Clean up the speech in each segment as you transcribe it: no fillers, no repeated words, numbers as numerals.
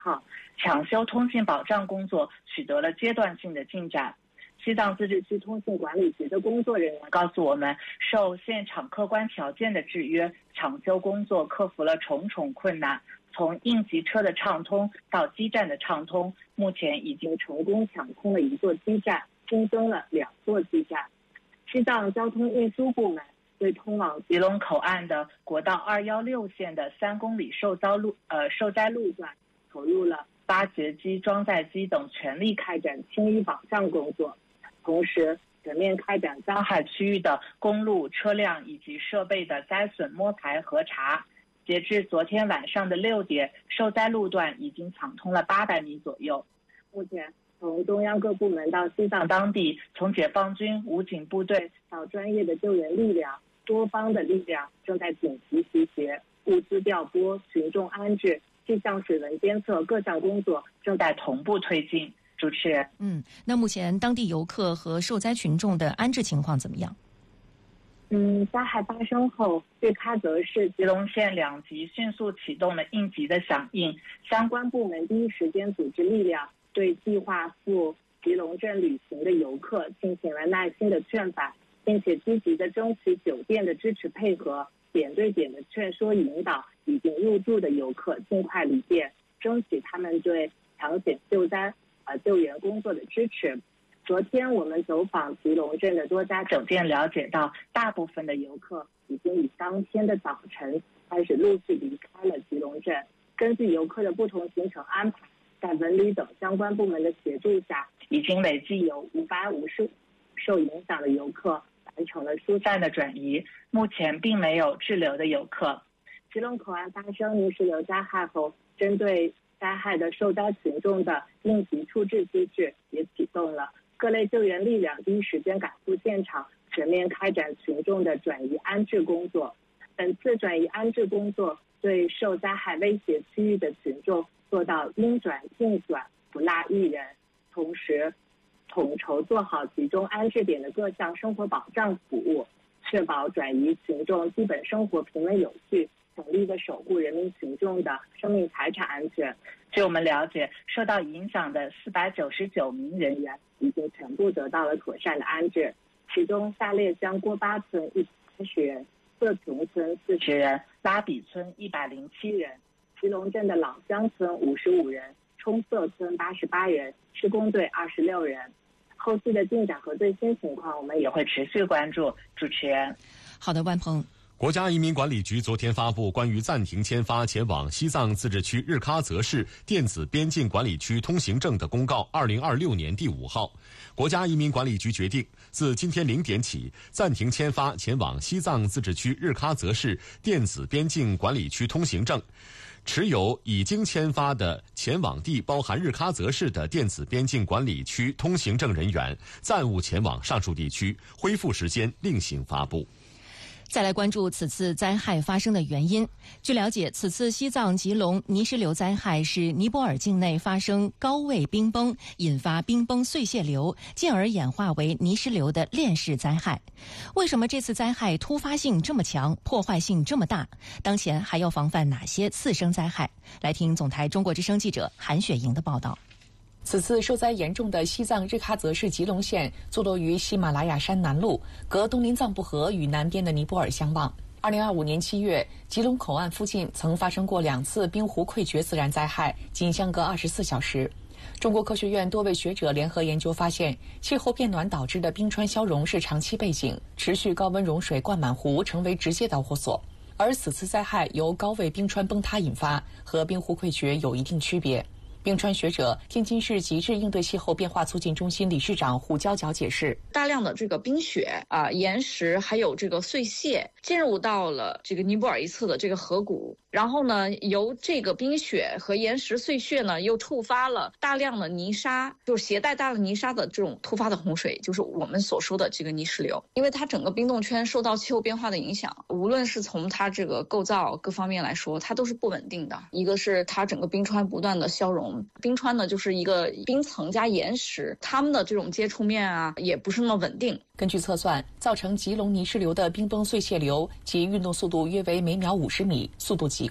号，抢修通信保障工作取得了阶段性的进展。西藏自治区通信管理局的工作人员告诉我们，受现场客观条件的制约，抢修工作克服了重重困难。从应急车的畅通到基站的畅通，目前已经成功抢通了1座基站，新增了2座基站。西藏交通运输部门对通往吉隆口岸的国道216线的3公里受灾路段投入了挖掘机、装载机等全力开展清淤保障工作，同时全面开展灾害区域的公路、车辆以及设备的灾损摸排核查。截至昨天晚上的6点，受灾路段已经抢通了800米左右。目前，从中央各部门到西藏当地，从解放军、武警部队到专业的救援力量，多方的力量正在紧急集结，物资调拨、群众安置、气象水文监测各项工作正在同步推进。主持人， 那目前当地游客和受灾群众的安置情况怎么样？ 灾害发生后，日喀则市、吉隆县2级迅速启动了应急的响应，相关部门第一时间组织力量，对计划赴吉隆镇旅行的游客进行了耐心的劝返，并且积极的争取酒店的支持配合，点对点的劝说引导已经入住的游客尽快离店，争取他们对抢险救灾救援工作的支持。昨天我们走访吉隆镇的多家酒店，了解到大部分的游客已经于当天的早晨开始陆续离开了吉隆镇。根据游客的不同行程安排，在文旅等相关部门的协助下，已经累计有550受影响的游客完成了疏散的转移，目前并没有滞留的游客。吉隆口岸发生泥石流灾害后，针对灾害的受灾群众的应急处置机制也启动了。各类救援力量第一时间赶赴现场，全面开展群众的转移安置工作。本次转移安置工作对受灾害威胁区域的群众做到应转尽转，不落一人，同时统筹做好集中安置点的各项生活保障服务，确保转移群众基本生活平稳有序，努力地守护人民群众的生命财产安全。据我们了解，受到影响的499名人员已经全部得到了妥善的安置，其中下列乡郭巴村130人，色琼村40人，拉比村107人，吉隆镇的老乡村55人，冲色村88人，施工队26人。后续的进展和最新情况，我们也会持续关注。主持人， 好的，万鹏。 国家移民管理局昨天发布关于暂停签发前往西藏自治区日喀则市电子边境管理区通行证的公告2026年第5号。国家移民管理局决定，自今天0点起，暂停签发前往西藏自治区日喀则市电子边境管理区通行证。持有已经签发的前往地包含日喀则市的电子边境管理区通行证人员，暂勿前往上述地区，恢复时间另行发布。 再来关注此次灾害发生的原因。据了解，此次西藏吉隆泥石流灾害是尼泊尔境内发生高位冰崩，引发冰崩碎屑流，进而演化为泥石流的链式灾害。为什么这次灾害突发性这么强，破坏性这么大？当前还要防范哪些次生灾害？来听总台中国之声记者韩雪莹的报道。 此次受灾严重的西藏日喀则市吉隆县坐落于喜马拉雅山南麓，隔东林藏布河与南边的尼泊尔相望。2025年7月，吉隆口岸附近曾发生过2次冰湖溃决自然灾害，仅相隔24小时。中国科学院多位学者联合研究发现，气候变暖导致的冰川消融是长期背景，持续高温融水灌满湖，成为直接导火索。而此次灾害由高位冰川崩塌引发，和冰湖溃决有一定区别。冰川学者、天津市极致应对气候变化促进中心理事长胡娇娇解释， 大量的这个冰雪岩石还有这个碎屑进入到了这个尼泊尔一侧的这个河谷，然后呢，由这个冰雪和岩石碎屑呢，又触发了大量的泥沙，就是携带大量泥沙的这种突发的洪水，就是我们所说的这个泥石流。因为它整个冰冻圈受到气候变化的影响，无论是从它这个构造各方面来说，它都是不稳定的。一个是它整个冰川不断的消融，冰川呢就是一个冰层加岩石，它们的这种接触面也不是那么稳定。 根据测算，造成吉隆泥石流的冰崩碎屑流其运动速度约为每秒50米，速度极快。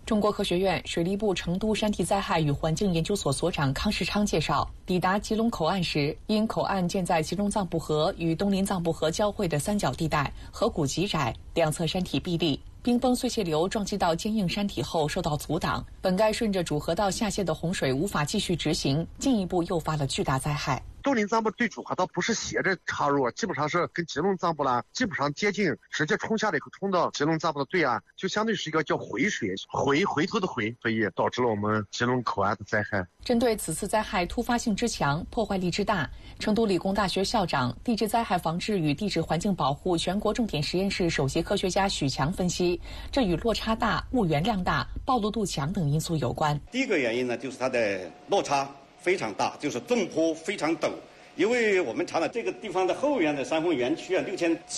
中国科学院水利部成都山体灾害与环境研究所所长康世昌介绍，抵达吉隆口岸时，因口岸建在吉隆藏布河与东林藏布河交汇的三角地带，河谷极窄，两侧山体壁立，冰崩碎屑流撞击到坚硬山体后受到阻挡，本该顺着主河道下泄的洪水无法继续直行，进一步诱发了巨大灾害。 东林藏布对主河道不是斜着插入，基本上是跟吉隆藏布啦基本上接近，直接冲下来以后冲到吉隆藏布的对岸，就相对是一个叫回水，回头的回，所以导致了我们吉隆口岸的灾害。 针对此次灾害突发性之强、破坏力之大，成都理工大学校长、地质灾害防治与地质环境保护全国重点实验室首席科学家许强分析，这与落差大、物源量大、暴露度强等因素有关。 第一个原因呢，就是它的落差非常大，就是纵坡非常陡。因为我们查了这个地方的后缘的山峰园区啊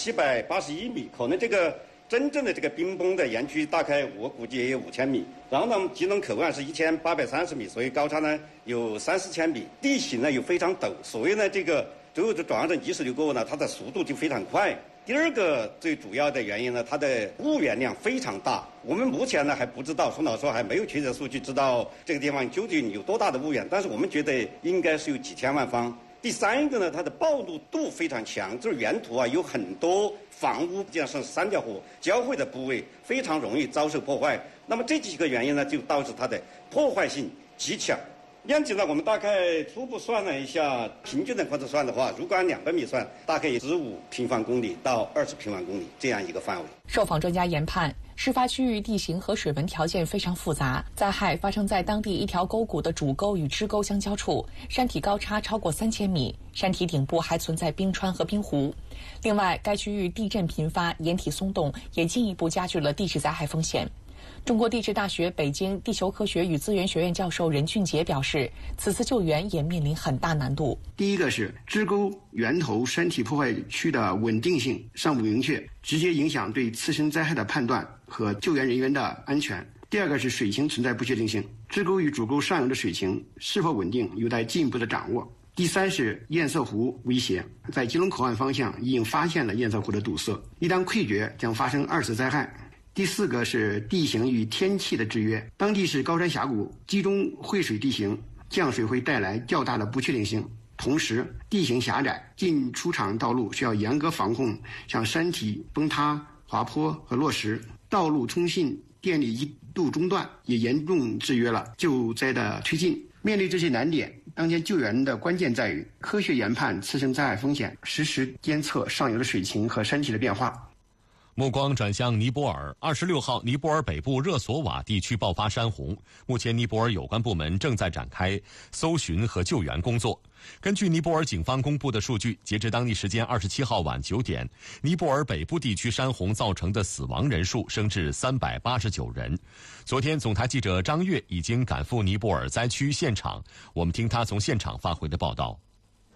，6781米，可能这个真正的这个冰崩的园区大概我估计也有5000米。然后呢，吉隆口岸是1830米，所以高差呢有3-4千米，地形呢又非常陡，所以呢这个最后就转化成泥石流过后呢，它的速度就非常快。第二个最主要的原因呢，它的物源量非常大。我们目前呢还不知道，宋老师还没有确切数据知道这个地方究竟有多大的物源，但是我们觉得应该是有几千万方。第三个呢，它的暴露度非常强，就是原土啊有很多房屋，这样是三条河交汇的部位，非常容易遭受破坏。那么这几个原因呢，就导致它的破坏性极强。面积呢，我们大概初步算了一下，平均的或者算的话，如果按200米算，大概15平方公里到20平方公里这样一个范围。 受访专家研判，事发区域地形和水文条件非常复杂，灾害发生在当地一条沟谷的主沟与支沟相交处，山体高差超过3000米，山体顶部还存在冰川和冰湖。另外，该区域地震频发，岩体松动，也进一步加剧了地质灾害风险。中国地质大学北京地球科学与资源学院教授任俊杰表示，此次救援也面临很大难度。 第一个是支沟源头山体破坏区的稳定性尚不明确，直接影响对次生灾害的判断和救援人员的安全。第二个是水情存在不确定性，支沟与主沟上游的水情是否稳定有待进一步的掌握。第三是堰塞湖威胁，在吉隆口岸方向已经发现了堰塞湖的堵塞，一旦溃决将发生2次灾害。第四个是地形与天气的制约，当地是高山峡谷，集中汇水地形，降水会带来较大的不确定性。同时，地形狭窄，进出场道路需要严格防控，像山体崩塌、滑坡和落石，道路通信、电力一度中断，也严重制约了救灾的推进。面对这些难点，当前救援的关键在于科学研判次生灾害风险，实时监测上游的水情和山体的变化。 目光转向尼泊尔，26号，尼泊尔北部热索瓦地区爆发山洪，目前尼泊尔有关部门正在展开搜寻和救援工作。根据尼泊尔警方公布的数据，截至当地时间27号晚9点，尼泊尔北部地区山洪造成的死亡人数升至389人。昨天，总台记者张悦已经赶赴尼泊尔灾区现场，我们听他从现场发回的报道。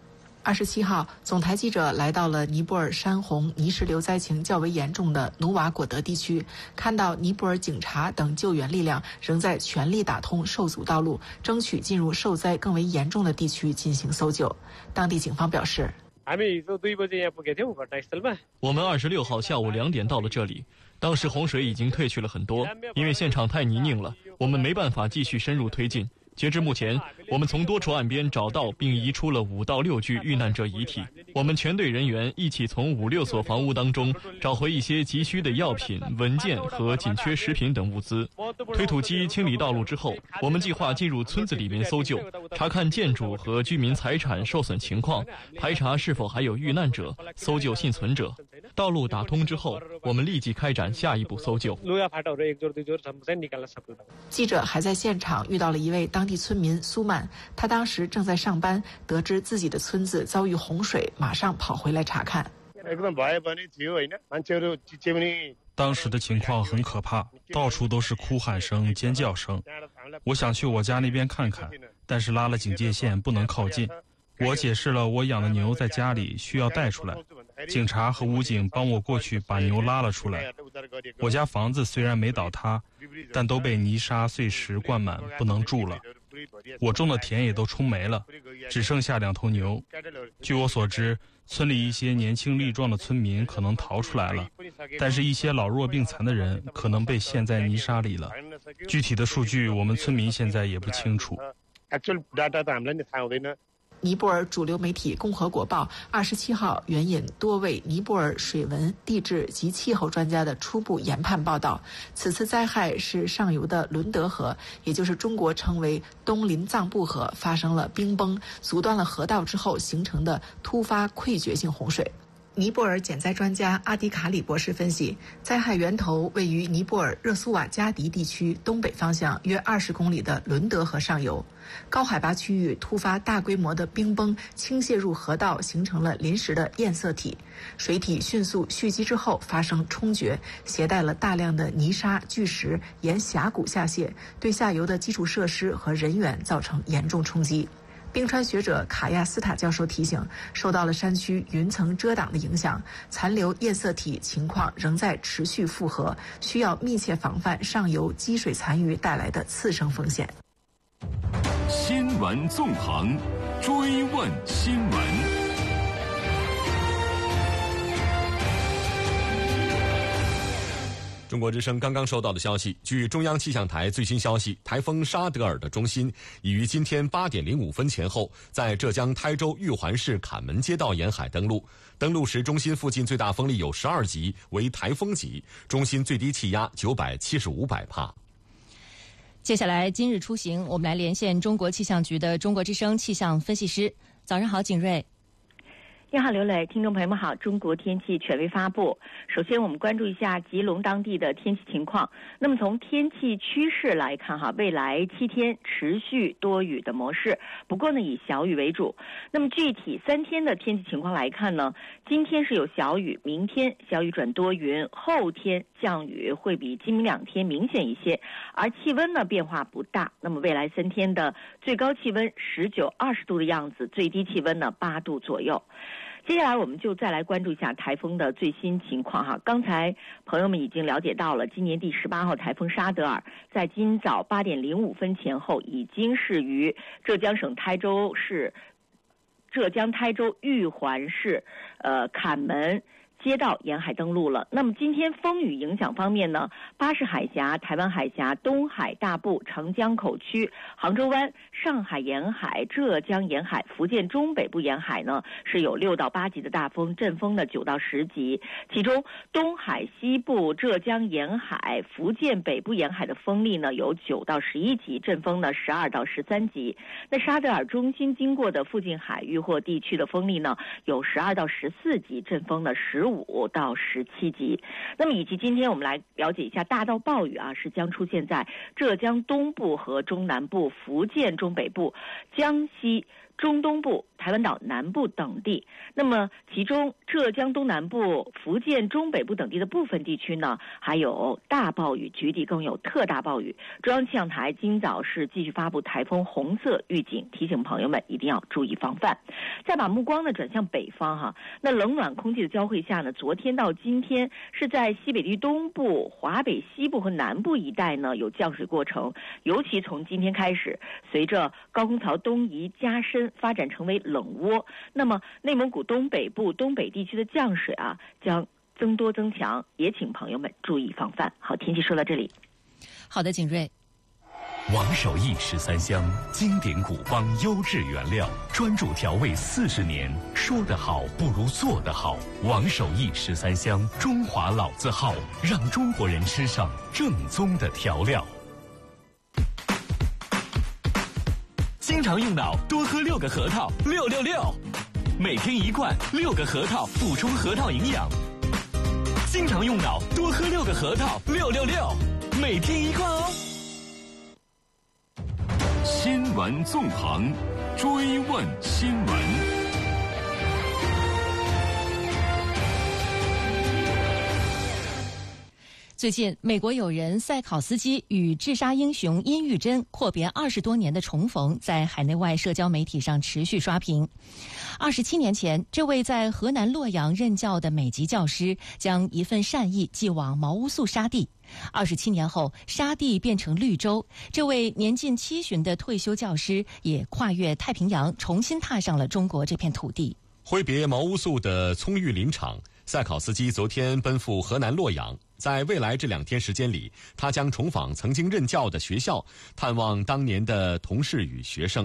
27号，总台记者来到了尼泊尔山洪泥石流灾情较为严重的努瓦果德地区，看到尼泊尔警察等救援力量仍在全力打通受阻道路，争取进入受灾更为严重的地区进行搜救。当地警方表示， 我们26号下午2点到了这里，当时洪水已经退去了很多，因为现场太泥泞了，我们没办法继续深入推进。截至目前，我们从多处岸边找到并移出了5到6具遇难者遗体。我们全队人员一起从5、6所房屋当中找回一些急需的药品、文件和紧缺食品等物资。推土机清理道路之后，我们计划进入村子里面搜救，查看建筑和居民财产受损情况，排查是否还有遇难者，搜救幸存者。道路打通之后，我们立即开展下一步搜救。 记者还在现场遇到了一位当地村民苏曼，他当时正在上班，得知自己的村子遭遇洪水，马上跑回来查看。 当时的情况很可怕，到处都是哭喊声、尖叫声。我想去我家那边看看，但是拉了警戒线，不能靠近。我解释了我养的牛在家里，需要带出来。警察和武警帮我过去把牛拉了出来。我家房子虽然没倒塌，但都被泥沙碎石灌满，不能住了。我种的田也都冲没了，只剩下2头牛。据我所知，村里一些年轻力壮的村民可能逃出来了，但是一些老弱病残的人可能被陷在泥沙里了。 具体的数据我们村民现在也不清楚。 尼泊尔主流媒体《共和国报》27号援引多位尼泊尔水文、地质及气候专家的初步研判报道，此次灾害是上游的伦德河，也就是中国称为东林藏布河，发生了冰崩，阻断了河道之后形成的突发溃决性洪水。尼泊尔减灾专家阿迪卡里博士分析，灾害源头位于尼泊尔热苏瓦加迪地区东北方向约20公里的伦德河上游。高海拔区域突发大规模的冰崩倾泻入河道，形成了临时的堰塞体，水体迅速蓄积之后发生冲决，携带了大量的泥沙巨石沿峡谷下泄，对下游的基础设施和人员造成严重冲击。冰川学者卡亚斯塔教授提醒，受到了山区云层遮挡的影响，残留堰塞体情况仍在持续复合，需要密切防范上游积水残余带来的次生风险。 新闻纵横，追问新闻。 中国之声刚刚收到的消息，据中央气象台最新消息，台风沙德尔的中心已于今天8点05分前后，在浙江台州玉环市坎门街道沿海登陆。登陆时，中心附近最大风力有12级，为台风级，中心最低气压975百帕。 接下来，今日出行，我们来连线中国气象局的中国之声气象分析师。早上好，景睿。 你好，刘磊，听众朋友们好。中国天气权威发布，首先我们关注一下吉隆当地的天气情况。那么从天气趋势来看未来7天持续多雨的模式，不过呢以小雨为主。那么具体3天的天气情况来看呢，今天是有小雨，明天小雨转多云，后天降雨会比今明2天明显一些，而气温呢变化不大。那么未来3天的最高气温19、20度的样子，最低气温呢8度左右。接下来我们就再来关注一下台风的最新情况刚才朋友们已经了解到了，今年第18号台风沙德尔在今早8点05分前后已经是于浙江省台州市、浙江台州玉环市、坎门街道沿海登陆了。那么今天风雨影响方面呢，巴士海峡、台湾海峡、东海大部、长江口区、杭州湾、上海沿海、浙江沿海、福建中北部沿海呢是有6到8级的大风，阵风呢9到10级，其中东海西部、浙江沿海、福建北部沿海的风力呢有9到11级，阵风呢12到13级。那沙德尔中心经过的附近海域或地区的风力呢有12到14级，阵风呢15到17级。那么以及今天我们来了解一下大到暴雨是将出现在浙江东部和中南部、福建中北部、江西中东部、台湾岛南部等地。那么其中浙江东南部、福建中北部等地的部分地区呢还有大暴雨，局地更有特大暴雨。中央气象台今早是继续发布台风红色预警，提醒朋友们一定要注意防范。再把目光呢转向北方那冷暖空气的交汇下呢，昨天到今天是在西北地东部、华北西部和南部一带呢有降水过程，尤其从今天开始，随着高空槽东移加深，发展成为冷涡，那么内蒙古东北部、东北地区的降水将增多增强，也请朋友们注意防范。好，天气说到这里。 好的，景睿。 王守义13香，经典古方优质原料，专注调味40年，说得好不如做得好。王守义13香，中华老字号，让中国人吃上正宗的调料。经常用脑，多喝6个核桃，666，每天1罐，6个核桃补充核桃营养。经常用脑，多喝6个核桃，666，每天1罐哦。新闻纵横，追问新闻。 最近，美国友人塞考斯基与治沙英雄殷玉珍阔别20多年的重逢，在海内外社交媒体上持续刷屏。27年前，这位在河南洛阳任教的美籍教师将一份善意寄往毛乌素沙地。27年后，沙地变成绿洲，这位年近70的退休教师也跨越太平洋，重新踏上了中国这片土地。 挥别毛乌素的葱郁林场， 塞考斯基昨天奔赴河南洛阳，在未来这2天时间里，他将重访曾经任教的学校，探望当年的同事与学生。